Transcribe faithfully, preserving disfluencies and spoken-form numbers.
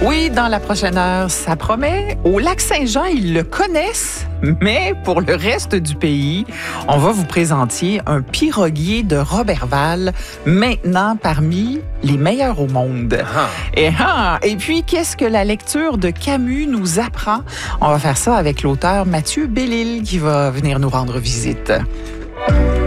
Oui, dans la prochaine heure, ça promet. Au Lac-Saint-Jean, ils le connaissent, mais pour le reste du pays, on va vous présenter un piroguier de Roberval, maintenant parmi les meilleurs au monde. Ah. Et, ah, et puis, qu'est-ce que la lecture de Camus nous apprend? On va faire ça avec l'auteur Mathieu Bellil qui va venir nous rendre visite.